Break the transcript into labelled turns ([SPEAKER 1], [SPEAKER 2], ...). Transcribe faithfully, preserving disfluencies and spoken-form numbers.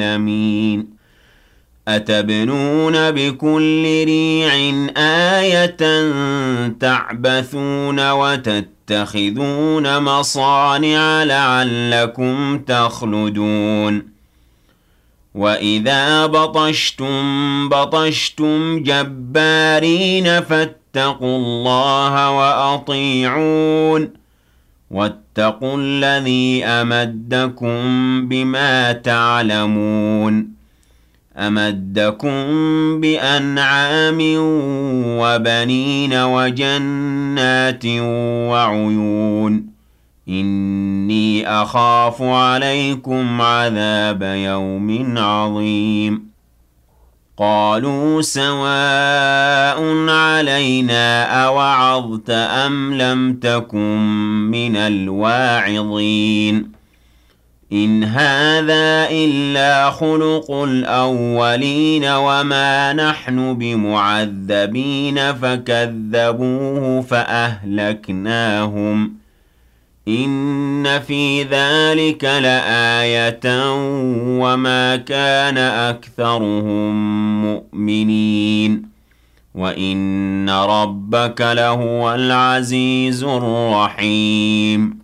[SPEAKER 1] العالمين أتبنون بكل ريع آية تعبثون وتتخذون مصانع لعلكم تخلدون وإذا بطشتم بطشتم جبارين فاتقوا الله وأطيعون واتقوا الذي أمدكم بما تعلمون أمدكم بأنعام وبنين وجنات وعيون إني أخاف عليكم عذاب يوم عظيم قالوا سواء علينا أوعظت أم لم تكن من الواعظين إن هذا إلا خلق الأولين وما نحن بمعذبين فكذبوه فأهلكناهم إن في ذلك لآية وما كان أكثرهم مؤمنين وإن ربك لهو العزيز الرحيم